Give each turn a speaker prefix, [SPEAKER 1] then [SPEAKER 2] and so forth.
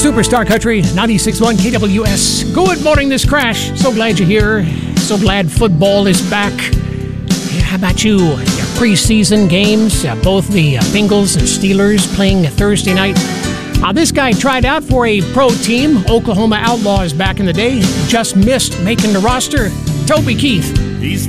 [SPEAKER 1] Superstar Country, 96.1 KWS. Good morning, this Crash. So glad you're here. So glad football is back. Yeah, how about you? Your preseason games, both the Bengals and Steelers playing Thursday night. This guy tried out for a pro team, Oklahoma Outlaws, back in the day. Just missed making the roster. Toby Keith.